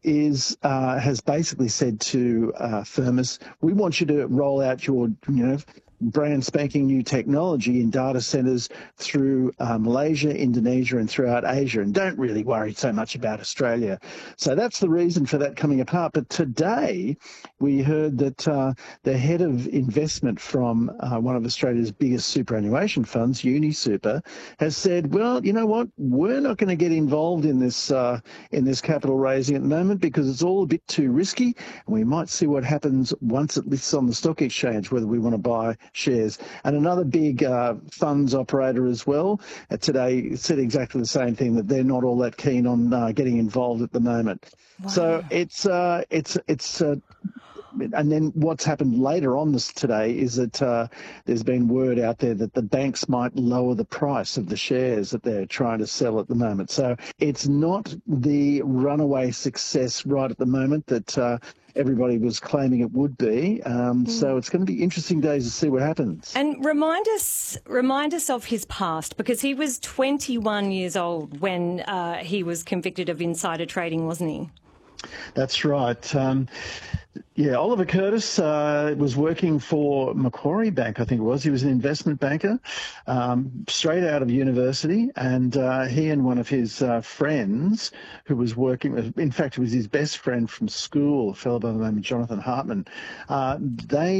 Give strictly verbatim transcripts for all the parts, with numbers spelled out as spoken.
is uh, has basically said to uh, Firmus, we want you to roll out your, you know, brand spanking new technology in data centers through uh, Malaysia, Indonesia, and throughout Asia, and don't really worry so much about Australia. So that's the reason for that coming apart. But today we heard that uh, the head of investment from uh, one of Australia's biggest superannuation funds, UniSuper, has said, well, you know what, we're not going to get involved in this uh, in this capital raising at the moment because it's all a bit too risky, and we might see what happens once it lists on the stock exchange, whether we want to buy shares. And another big uh, funds operator as well uh, today said exactly the same thing, that they're not all that keen on uh, getting involved at the moment. Wow. So it's uh, it's it's. Uh, And then what's happened later on this today is that uh, there's been word out there that the banks might lower the price of the shares that they're trying to sell at the moment. So it's not the runaway success right at the moment that uh, everybody was claiming it would be. Um, mm. So it's going to be interesting days to see what happens. And remind us, remind us of his past, because he was twenty-one years old when uh, he was convicted of insider trading, wasn't he? That's right. Um, yeah, Oliver Curtis uh, was working for Macquarie Bank, I think it was. He was an investment banker, um, straight out of university, and uh, he and one of his uh, friends who was working with, in fact, it was his best friend from school, a fellow by the name of Jonathan Hartman. Uh, they,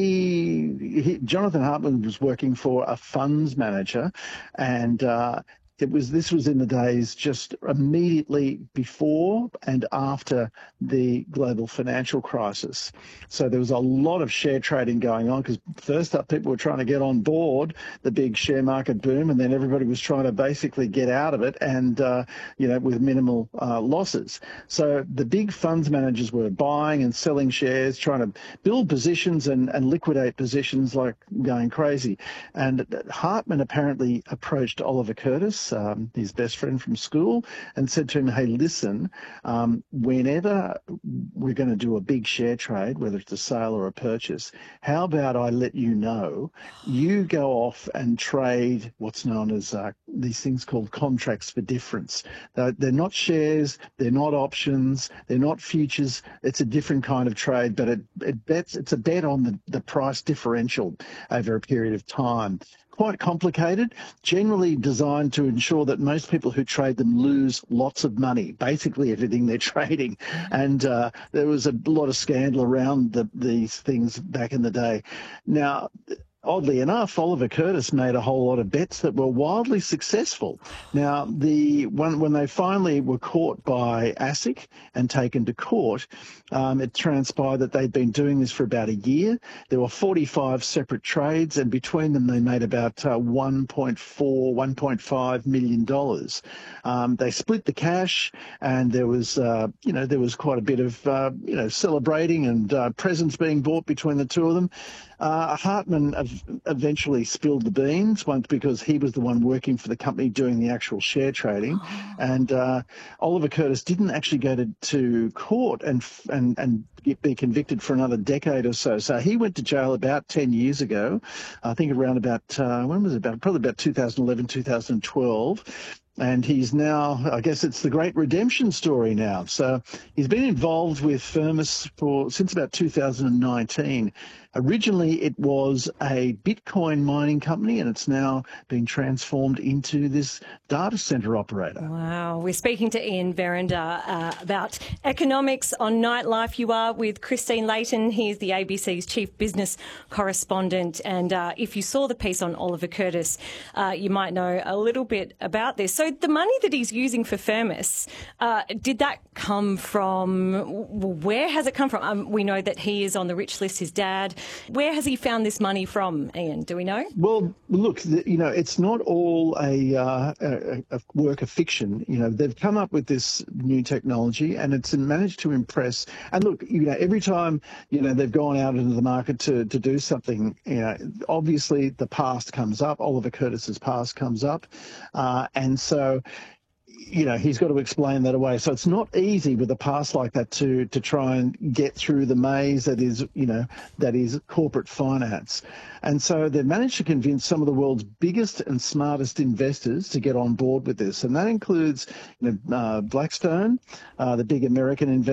he, Jonathan Hartman was working for a funds manager, and uh, It was this was in the days just immediately before and after the global financial crisis. So there was a lot of share trading going on because first up people were trying to get on board the big share market boom, and then everybody was trying to basically get out of it, and uh, you know, with minimal uh, losses. So the big funds managers were buying and selling shares, trying to build positions and, and liquidate positions like going crazy. And Hartman apparently approached Oliver Curtis, Um, his best friend from school, and said to him, hey, listen, um, whenever we're going to do a big share trade, whether it's a sale or a purchase, how about I let you know, you go off and trade what's known as uh, these things called contracts for difference. They're, they're not shares, they're not options, they're not futures. It's a different kind of trade, but it, it bets, it's a bet on the, the price differential over a period of time. Quite complicated, generally designed to ensure that most people who trade them lose lots of money, basically everything they're trading. And uh, there was a lot of scandal around the, these things back in the day. Now, oddly enough, Oliver Curtis made a whole lot of bets that were wildly successful. Now, the when, when they finally were caught by ASIC and taken to court, um, it transpired that they'd been doing this for about a year. There were forty-five separate trades, and between them they made about uh, one point four, one point five million dollars. Um, they split the cash, and there was, uh, you know, there was quite a bit of, uh, you know, celebrating and uh, presents being bought between the two of them. Uh, Hartman eventually spilled the beans, once because he was the one working for the company doing the actual share trading, oh. and uh, Oliver Curtis didn't actually go to, to court and and and be convicted for another decade or so. So he went to jail about ten years ago, I think around about uh, when was it about probably about two thousand eleven, two thousand twelve. And he's now, I guess it's the great redemption story now. So he's been involved with Firmus for since about two thousand nineteen. Originally, it was a Bitcoin mining company, and it's now been transformed into this data center operator. Wow. We're speaking to Ian Verrender uh, about economics on Nightlife. You are with Christine Layton. He is the A B C's chief business correspondent. And uh, if you saw the piece on Oliver Curtis, uh, you might know a little bit about this. So the money that he's using for Firmus, uh, did that come from, where has it come from? Um, we know that he is on the rich list, his dad. Where has he found this money from, Ian? Do we know? Well, look, you know, it's not all a, uh, a, a work of fiction. You know, they've come up with this new technology, and it's managed to impress. And look, you know, every time, you know, they've gone out into the market to, to do something, you know, obviously the past comes up. Oliver Curtis's past comes up. Uh, and so, you know, he's got to explain that away. So it's not easy with a past like that to to try and get through the maze that is, you know, that is corporate finance. And so they've managed to convince some of the world's biggest and smartest investors to get on board with this. And that includes, you know, uh, Blackstone, uh, the big American investor.